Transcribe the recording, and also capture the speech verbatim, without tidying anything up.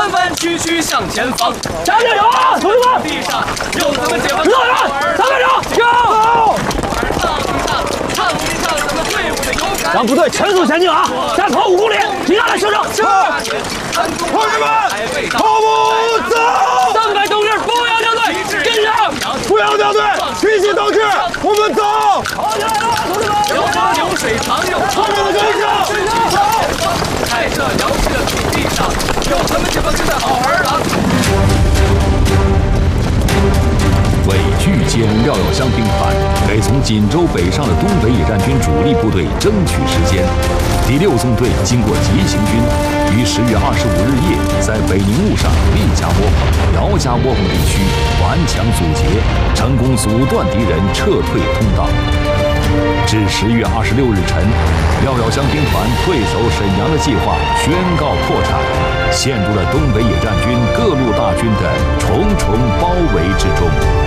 弯弯曲曲向前方。 加加油啊，同志们！ 地上有咱们解放知道人，咱们人， 走！唱一唱，唱一唱咱们队伍的勇敢。 让部队全速前进啊！再跑五公里，停下来休整。 是。 同志们，跑步走！ 三百同志不要掉队，跟上！ 不要掉队，齐心斗志，我们走！ 跑起来了，同志们！ 有河有水长有长， 后面的跟上！ 在这辽西的土地上，有咱们解放军的好儿郎。 为拒歼廖耀湘兵团，给从锦州北上的东北野战军主力部队争取时间，第六纵队经过急行军，于十月二十五日夜在北宁路上厉家窝棚、姚家窝棚地区顽强阻截，成功阻断敌人撤退通道。至十月二十六日晨，廖耀湘兵团退守沈阳的计划宣告破产，陷入了东北野战军各路大军的重重包围之中。